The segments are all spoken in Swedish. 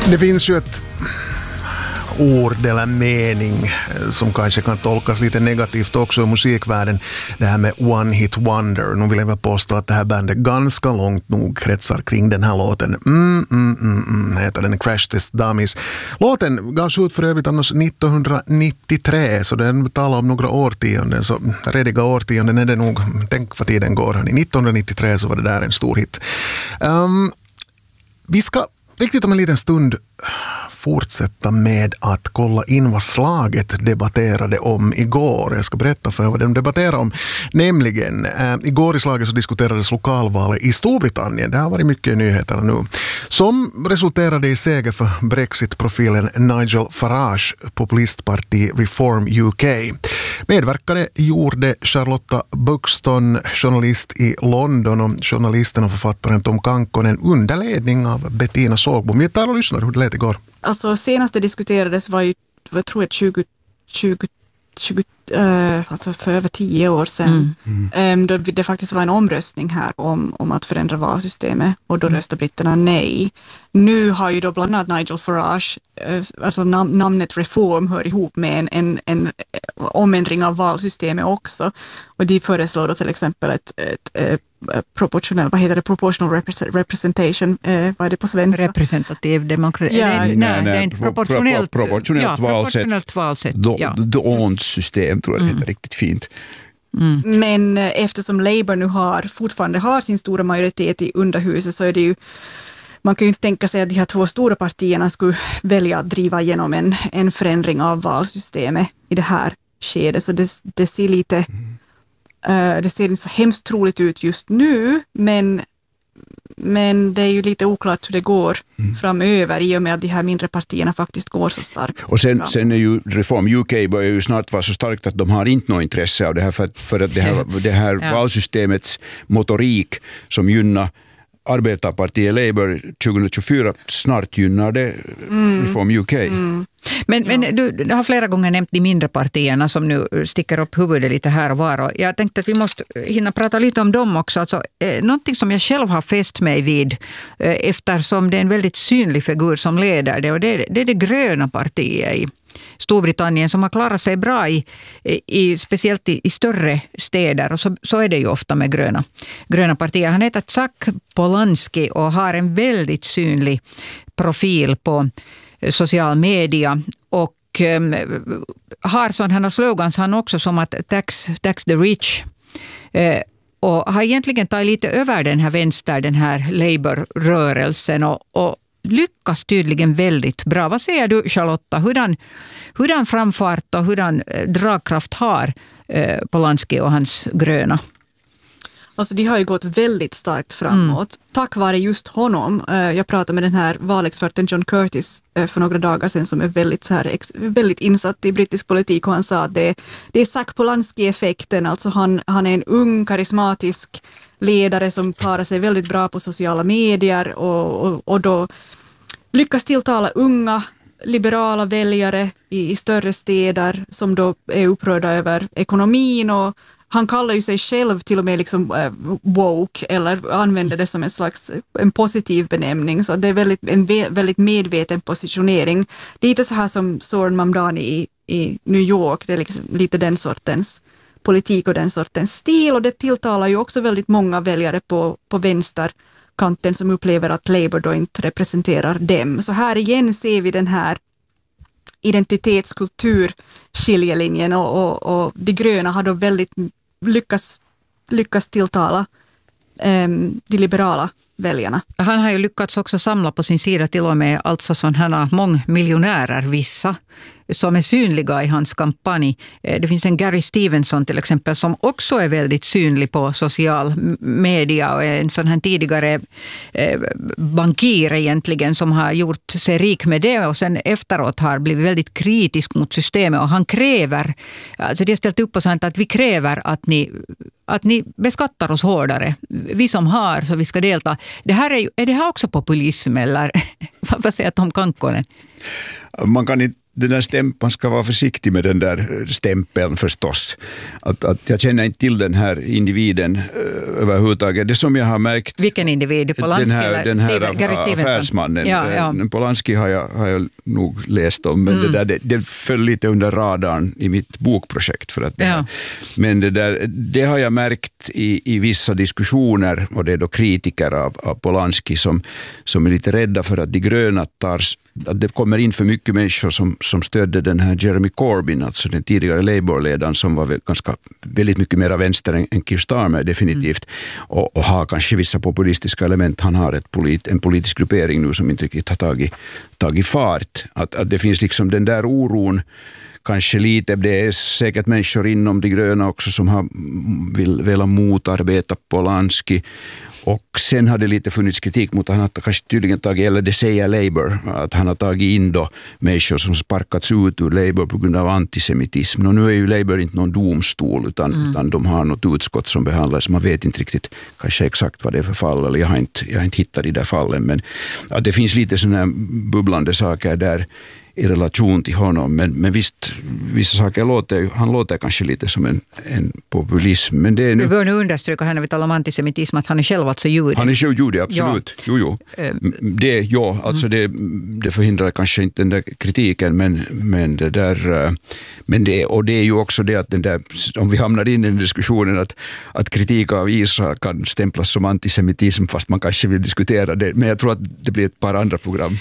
Det finns ju ett ord eller mening som kanske kan tolkas lite negativt också i musikvärlden. Det här med One Hit Wonder. Nu vill jag väl påstå att det här bandet ganska långt nog kretsar kring den här låten. Heter den Crash Test Dummies. Låten gavs ut för övrigt annars 1993, så den talar om några årtionden. Så rediga årtionden är det nog, tänk vad tiden går. 1993 så var det där en stor hit. Vi ska riktigt om en liten stund fortsätta med att kolla in vad slaget debatterade om igår. Jag ska berätta för vad de debatterade om. Nämligen, igår i slaget så diskuterades lokalvalet i Storbritannien. Det har varit mycket nyheter nu. Som resulterade i seger för Brexit-profilen Nigel Farage, populistparti Reform UK. Medverkade gjorde Charlotta Buxton, journalist i London, och journalisten och författaren Tom Kankonen under ledning av Bettina Sågbom. Vi tar och lyssnar hur det lät igår. Alltså senast det diskuterades var ju, jag tror jag 20 alltså för över 10 år sedan. Då det faktiskt var en omröstning här om att förändra valsystemet, och då röstade britterna nej. Nu har ju då bland annat Nigel Farage, alltså namnet Reform hör ihop med en omändring av valsystemet också, och de föreslår då till exempel ett proportional representation, vad är det på svenska? Representativ demokrati. Nej, proportionellt valsätt. Dånssystem tror jag det heter riktigt fint. Men eftersom Labour nu fortfarande har sin stora majoritet i underhuset, så är det ju, man kan ju inte tänka sig att de här två stora partierna skulle välja att driva igenom en förändring av valsystemet i det här skedet. Så det ser lite det ser inte så hemskt troligt ut just nu, men det är ju lite oklart hur det går framöver, i och med att de här mindre partierna faktiskt går så starkt. Och sen är ju Reform UK börjar ju snart vara så starkt att de har inte något intresse av det här, för att det här valsystemets motorik som gynnar Arbetarpartiet Labour 2024 snart gynnar det Reform UK. Men du har flera gånger nämnt de mindre partierna som nu sticker upp huvudet lite här och var. Och jag tänkte att vi måste hinna prata lite om dem också. Alltså, någonting som jag själv har fäst mig vid, eftersom det är en väldigt synlig figur som leder det, och det är det gröna partiet i Storbritannien, som har klarat sig bra speciellt i större städer, och så är det ju ofta med gröna partier. Han heter Jack Polanski och har en väldigt synlig profil på social media, och har sådana slogans han också som att tax the rich, och har egentligen tagit lite över den här Labour-rörelsen och lyckas tydligen väldigt bra. Vad säger du, Charlotta? Hurdan framfart och hurdan dragkraft har Polanski och hans gröna? Alltså de har ju gått väldigt starkt framåt. Tack vare just honom. Jag pratade med den här valexperten John Curtis för några dagar sedan, som är väldigt insatt i brittisk politik, och han sa att det är Jack Polanski-effekten. Alltså han är en ung, karismatisk ledare som klarar sig väldigt bra på sociala medier och då lyckas tilltala unga liberala väljare i större städer som då är upprörda över ekonomin, och han kallar ju sig själv till och med liksom woke, eller använder det som en positiv benämning, så det är en väldigt medveten positionering. Lite så här som Zoran Mamdani i New York, det är liksom lite den sortens politik och den sortens stil, och det tilltalar ju också väldigt många väljare på vänsterkanten som upplever att Labour då inte representerar dem. Så här igen ser vi den här identitetskultur-skiljelinjen, och de gröna har då väldigt lyckas tilltala de liberala väljarna. Han har ju lyckats också samla på sin sida till och med alltså sådana mångmiljonärer, vissa som är synliga i hans kampanj. Det finns en Gary Stevenson till exempel som också är väldigt synlig på social media, och en sån här tidigare bankir egentligen som har gjort sig rik med det, och sen efteråt har blivit väldigt kritisk mot systemet, och han kräver, alltså det är ställt upp på sånt att vi kräver att ni beskattar oss hårdare. Vi som har, så vi ska delta. Det här är det här också populism, eller vad säger Tom Kankonen? Man kan inte den där stämpeln ska vara försiktig med den där stämpeln förstås. Att jag känner inte till den här individen överhuvudtaget. Det som jag har märkt... Vilken individ? Polanski eller Gary Stevenson? Affärsmannen. Polanski har jag nog läst om, men det föll lite under radarn i mitt bokprojekt. För att men det har jag märkt i vissa diskussioner, och det är då kritiker av Polanski som är lite rädda för att de gröna att det kommer in för mycket människor som stödde den här Jeremy Corbyn, alltså den tidigare Labour-ledaren som var väldigt mycket mer vänster än Keir Starmer definitivt, och har kanske vissa populistiska element. Han har en politisk gruppering nu som inte riktigt har tagit fart. Att det finns liksom den där oron. Kanske lite, det är säkert människor inom de gröna också som vill motarbeta Polanski. Och sen har det lite funnits kritik mot att han har kanske tydligen tagit, eller det säger Labour, att han har tagit in då människor som sparkats ut ur Labour på grund av antisemitism. Och nu är ju Labour inte någon domstol utan de har något utskott som behandlar, så man vet inte riktigt kanske exakt vad det är för fall, eller jag har inte hittat i de där fallen. Men ja, det finns lite sådana här bubblande saker där i relation till honom, men visst, vissa saker han låter kanske lite som en populism. Men det är nu... Vi bör nu understryka här när vi talar om antisemitism att han är själv alltså jude. Han är själv jude, absolut. Ja. Jo. Det förhindrar kanske inte den där kritiken, men det där... Och det är ju också det att den där, om vi hamnar in i den diskussionen att kritik av Israel kan stämplas som antisemitism fast man kanske vill diskutera det. Men jag tror att det blir ett par andra program.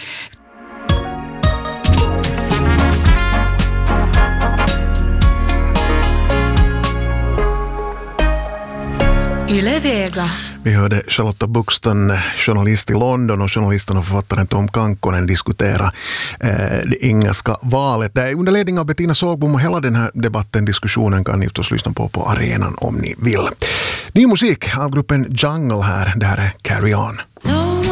Yle Vega. Vi hörde Charlotta Buxton, journalist i London, och journalisten och författaren Tom Kankkonen diskutera det engelska valet. Under ledning av Bettina Sågbom, och hela den här diskussionen kan ni förstås lyssna på arenan om ni vill. Ny musik av gruppen Jungle här, det här är Carry On.